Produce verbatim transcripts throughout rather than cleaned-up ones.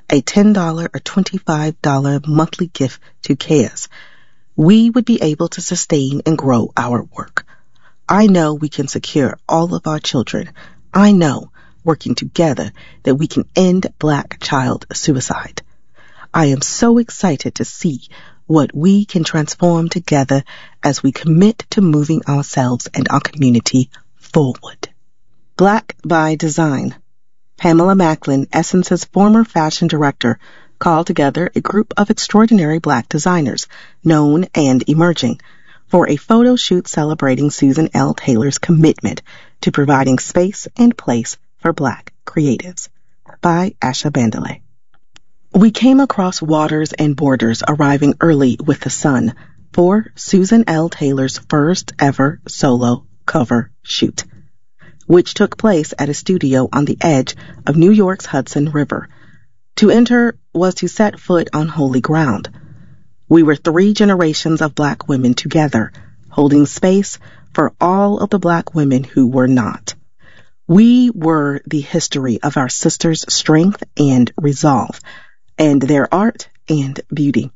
a ten dollars or twenty-five dollars monthly gift to C A S, we would be able to sustain and grow our work. I know we can secure all of our children. I know, working together, that we can end Black child suicide. I am so excited to see what we can transform together as we commit to moving ourselves and our community forward. Black by Design. Pamela Macklin, Essence's former fashion director, called together a group of extraordinary Black designers, known and emerging, for a photo shoot celebrating Susan L. Taylor's commitment to providing space and place for Black creatives. By Asha Bandele. We came across waters and borders arriving early with the sun for Susan L. Taylor's first ever solo cover shoot, which took place at a studio on the edge of New York's Hudson River. To enter was to set foot on holy ground. We were three generations of Black women together, holding space for all of the Black women who were not. We were the history of our sisters' strength and resolve, and their art and beauty.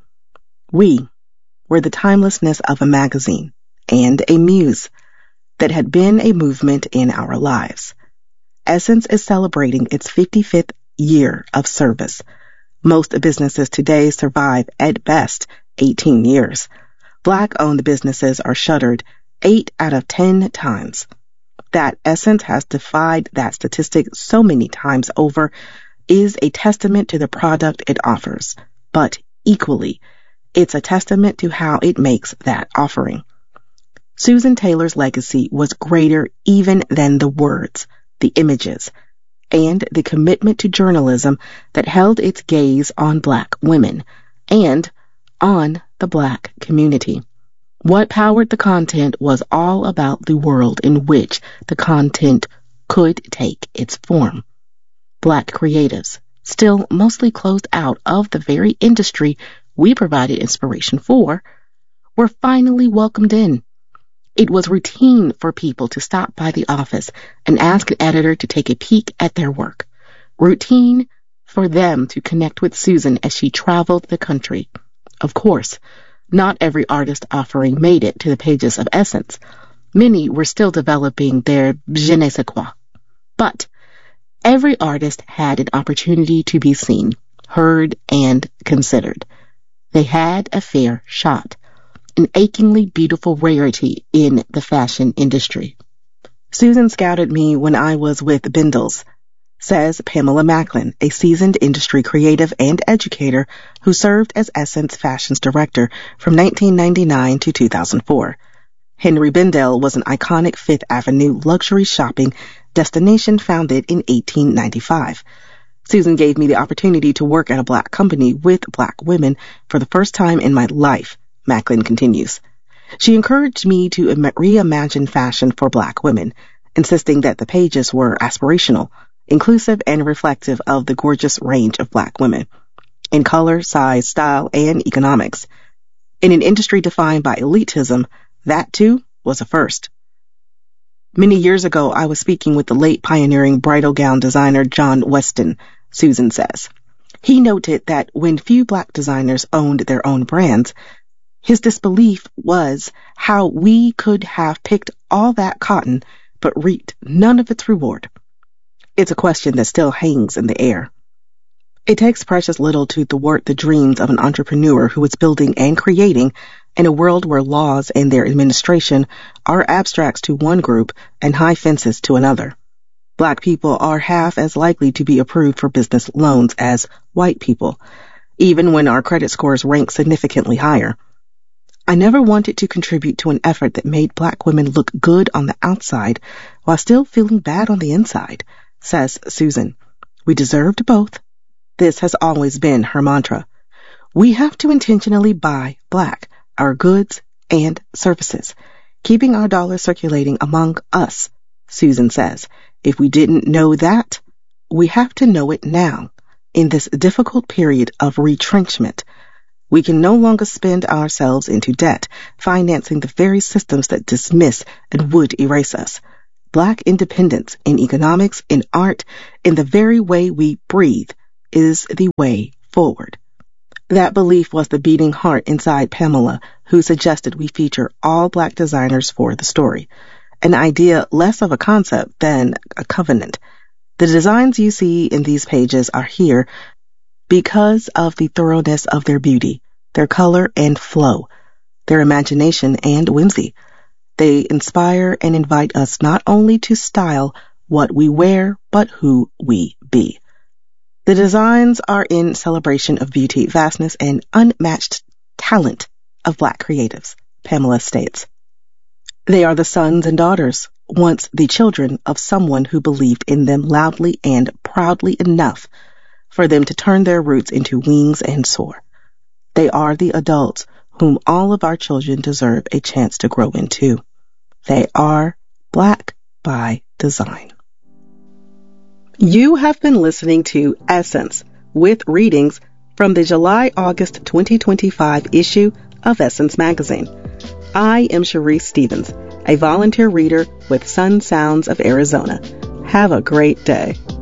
We were the timelessness of a magazine and a muse that had been a movement in our lives. Essence is celebrating its fifty-fifth year of service. Most businesses today survive at best eighteen years. Black-owned businesses are shuttered eight out of ten times. That Essence has defied that statistic so many times over is a testament to the product it offers, but equally, it's a testament to how it makes that offering. Susan Taylor's legacy was greater even than the words, the images, and the commitment to journalism that held its gaze on Black women and on the Black community. What powered the content was all about the world in which the content could take its form. Black creatives, still mostly closed out of the very industry we provided inspiration for, were finally welcomed in. It was routine for people to stop by the office and ask an editor to take a peek at their work. Routine for them to connect with Susan as she traveled the country. Of course, not every artist offering made it to the pages of Essence. Many were still developing their je ne sais quoi. But every artist had an opportunity to be seen, heard, and considered. They had a fair shot, an achingly beautiful rarity in the fashion industry. Susan scouted me when I was with Bindles, says Pamela Macklin, a seasoned industry creative and educator who served as Essence Fashion's director from nineteen ninety-nine to two thousand four. Henry Bendel was an iconic Fifth Avenue luxury shopping destination founded in eighteen ninety-five. Susan gave me the opportunity to work at a Black company with Black women for the first time in my life, Macklin continues. She encouraged me to reimagine fashion for Black women, insisting that the pages were aspirational, inclusive, and reflective of the gorgeous range of Black women, in color, size, style, and economics. In an industry defined by elitism, that too was a first. Many years ago, I was speaking with the late pioneering bridal gown designer John Weston, Susan says. He noted that when few Black designers owned their own brands, his disbelief was how we could have picked all that cotton but reaped none of its reward. It's a question that still hangs in the air. It takes precious little to thwart the dreams of an entrepreneur who is building and creating in a world where laws and their administration are abstracts to one group and high fences to another. Black people are half as likely to be approved for business loans as white people, even when our credit scores rank significantly higher. I never wanted to contribute to an effort that made Black women look good on the outside while still feeling bad on the inside, says Susan. We deserved both. This has always been her mantra. We have to intentionally buy Black, our goods and services, keeping our dollars circulating among us, Susan says. If we didn't know that, we have to know it now, in this difficult period of retrenchment. We can no longer spend ourselves into debt, financing the very systems that dismiss and would erase us. Black independence in economics, in art, in the very way we breathe, is the way forward. That belief was the beating heart inside Pamela, who suggested we feature all Black designers for the story, an idea less of a concept than a covenant. The designs you see in these pages are here because of the thoroughness of their beauty, their color and flow, their imagination and whimsy. They inspire and invite us not only to style what we wear, but who we be. The designs are in celebration of beauty, vastness, and unmatched talent of Black creatives, Pamela states. They are the sons and daughters, once the children of someone who believed in them loudly and proudly enough for them to turn their roots into wings and soar. They are the adults whom all of our children deserve a chance to grow into. They are Black by design. You have been listening to Essence with readings from the July-August twenty twenty-five issue of Essence Magazine. I am Sharice Stevens, a volunteer reader with Sun Sounds of Arizona. Have a great day.